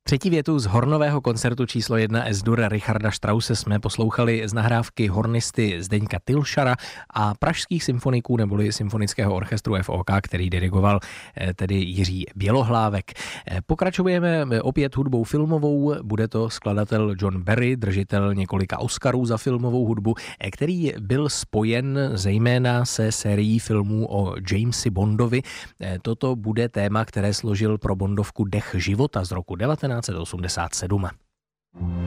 Třetí větu z hornového koncertu číslo 1 S-dur Richarda Strause jsme poslouchali z nahrávky hornisty Zdeňka Tilšara a pražských symfoniků neboli symfonického orchestru FOK, který dirigoval tedy Jiří Bělohlávek. Pokračujeme opět hudbou filmovou, bude to skladatel John Barry, držitel několika Oscarů za filmovou hudbu, který byl spojen zejména se sérií filmů o Jamesi Bondovi. Toto bude téma, které složil pro Bondovku Dech života z roku 1987.